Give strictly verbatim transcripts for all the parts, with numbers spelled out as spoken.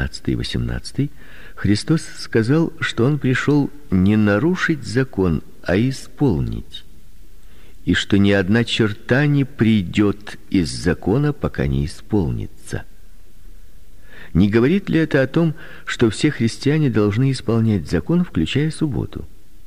семнадцатый и восемнадцатый Христос сказал, что Он пришел не нарушить закон, а исполнить, и что ни одна черта не придет из закона, пока не исполнится. Не говорит ли это о том, что все христиане должны исполнять закон, включая субботу?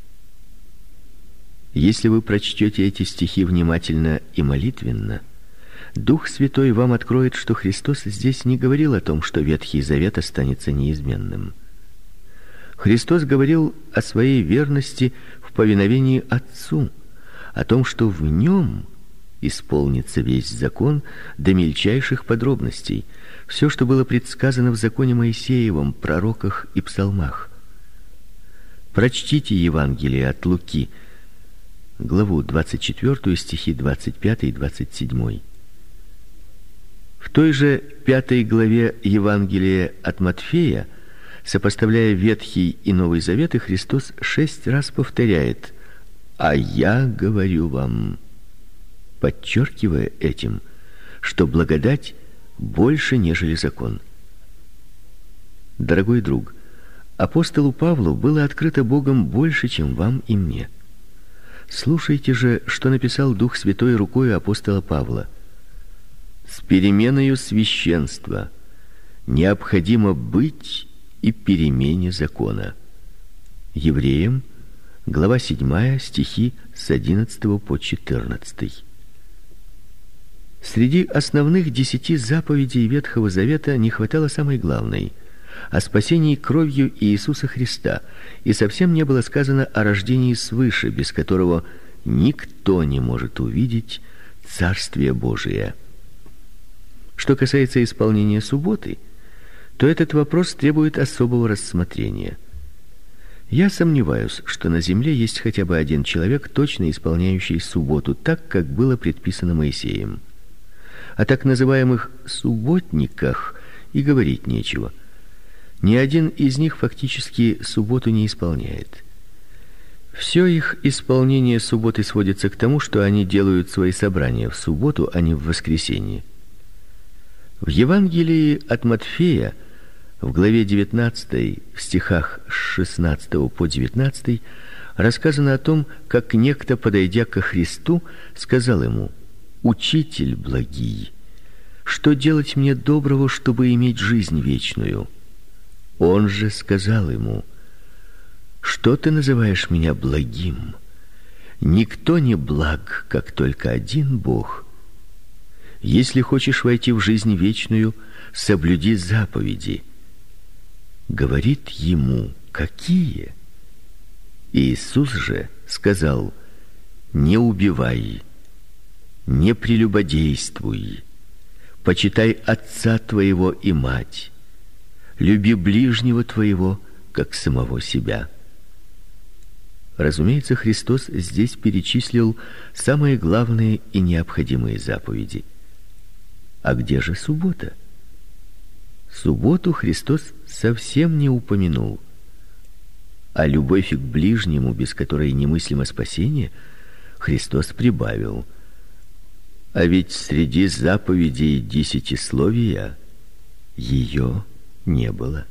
Если вы прочтете эти стихи внимательно и молитвенно, Дух Святой вам откроет, что Христос здесь не говорил о том, что Ветхий Завет останется неизменным. Христос говорил о своей верности в повиновении Отцу, о том, что в нем исполнится весь закон до мельчайших подробностей, все, что было предсказано в законе Моисеевом, пророках и псалмах. Прочтите Евангелие от Луки, главу двадцать четвёртую, стихи двадцать пятый и двадцать седьмой. В той же пятой главе Евангелия от Матфея, сопоставляя Ветхий и Новый Заветы, Христос шесть раз повторяет: «А я говорю вам», подчеркивая этим, что благодать больше, нежели закон. Дорогой друг, апостолу Павлу было открыто Богом больше, чем вам и мне. Слушайте же, что написал Дух Святой рукой апостола Павла: «С переменою священства необходимо быть и перемене закона». Евреям, глава седьмая, стихи с одиннадцатого по четырнадцатый. Среди основных десяти заповедей Ветхого Завета не хватало самой главной — о спасении кровью Иисуса Христа, и совсем не было сказано о рождении свыше, без которого никто не может увидеть Царствие Божие. Что касается исполнения субботы, то этот вопрос требует особого рассмотрения. Я сомневаюсь, что на земле есть хотя бы один человек, точно исполняющий субботу так, как было предписано Моисеем. О так называемых субботниках и говорить нечего. Ни один из них фактически субботу не исполняет. Все их исполнение субботы сводится к тому, что они делают свои собрания в субботу, а не в воскресенье. В Евангелии от Матфея, в главе девятнадцатой, в стихах с шестнадцатого по девятнадцатый, рассказано о том, как некто, подойдя ко Христу, сказал ему: «Учитель благий, что делать мне доброго, чтобы иметь жизнь вечную?» Он же сказал ему: «Что ты называешь меня благим? Никто не благ, как только один Бог. Если хочешь войти в жизнь вечную, соблюди заповеди». Говорит ему: «Какие?» Иисус же сказал: «Не убивай, не прелюбодействуй, почитай отца твоего и мать, люби ближнего твоего, как самого себя». Разумеется, Христос здесь перечислил самые главные и необходимые заповеди. А где же суббота? Субботу Христос совсем не упомянул. А любовь к ближнему, без которой немыслимо спасение, Христос прибавил: «А ведь среди заповедей десятисловия ее не было».